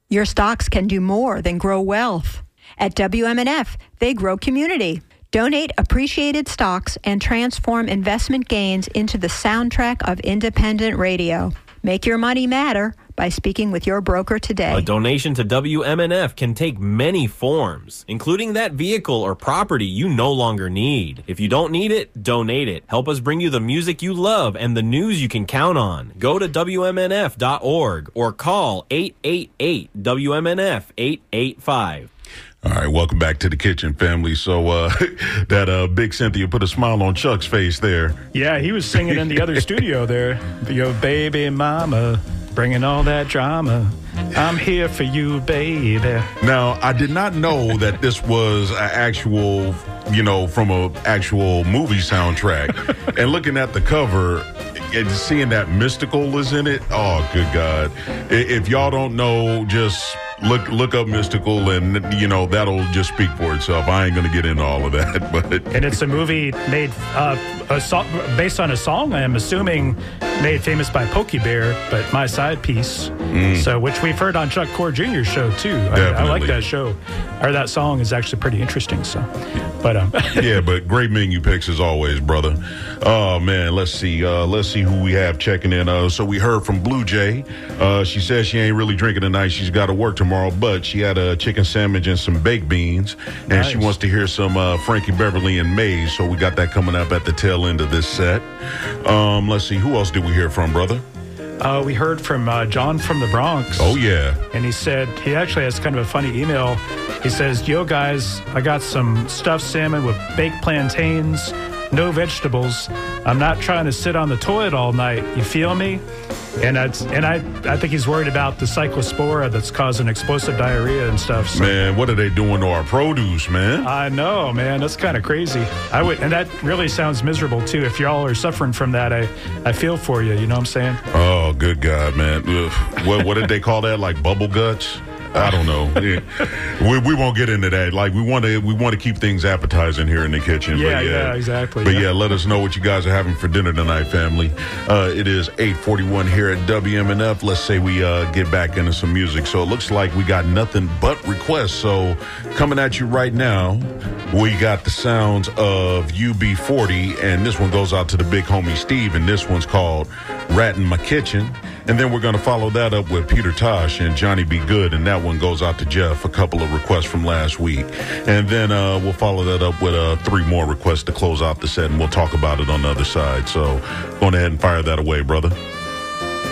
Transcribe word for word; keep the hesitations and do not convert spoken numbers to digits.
Your stocks can do more than grow wealth. At W M N F, they grow community. Donate appreciated stocks and transform investment gains into the soundtrack of independent radio. Make your money matter by speaking with your broker today. A donation to W M N F can take many forms, including that vehicle or property you no longer need. If you don't need it, donate it. Help us bring you the music you love and the news you can count on. Go to W M N F dot org or call eight eight eight W M N F eight eight five. All right, welcome back to the kitchen, family. So uh, that uh, Big Cynthia put a smile on Chuck's face there. Yeah, he was singing in the other studio there. Your baby mama, bringing all that drama. I'm here for you, baby. Now, I did not know that this was an actual, you know, from an actual movie soundtrack. And looking at the cover and seeing that Mystical is in it, oh, good God. If y'all don't know, just... Look look up Mystical, and, you know, that'll just speak for itself. I ain't going to get into all of that. but And it's a movie made uh, a so- based on a song, I'm assuming, made famous by Pokey Bear, but My Side Piece, mm. so which we've heard on Chuck Core Junior's show, too. I, I like that show. Or that song is actually pretty interesting. So, but um. Yeah, but great menu picks as always, brother. Oh, man, let's see. Uh, let's see who we have checking in. Uh, so we heard from Blue Jay. Uh, she says she ain't really drinking tonight. She's got to work tomorrow, but she had a chicken sandwich and some baked beans, and nice. She wants to hear some uh, Frankie Beverly and Maze, so we got that coming up at the tail end of this set. Um, let's see, who else did we hear from, brother? Uh, we heard from uh, John from the Bronx. Oh, yeah. And he said, he actually has kind of a funny email. He says, yo, guys, I got some stuffed salmon with baked plantains, no vegetables. I'm not trying to sit on the toilet all night. You feel me? And I, and I, I think he's worried about the cyclospora that's causing explosive diarrhea and stuff. So. Man, what are they doing to our produce, man? I know, man. That's kind of crazy. I would, and that really sounds miserable too. If y'all are suffering from that, I, I feel for you. You know what I'm saying? Oh, good God, man. Ugh. What, what did they call that? Like bubble guts? I don't know. we we won't get into that. Like we want to we want to keep things appetizing here in the kitchen. Yeah, but yeah, yeah, exactly. But yeah. yeah, let us know what you guys are having for dinner tonight, family. Uh, it is eight forty-one here at W M N F. Let's say we uh, get back into some music. So it looks like we got nothing but requests. So coming at you right now, we got the sounds of U B forty, and this one goes out to the big homie Steve, and this one's called Rat in My Kitchen. And then we're going to follow that up with Peter Tosh and Johnny Be Good, and that one goes out to Jeff, a couple of requests from last week. And then uh, we'll follow that up with uh, three more requests to close out the set, and we'll talk about it on the other side. So go ahead and fire that away, brother.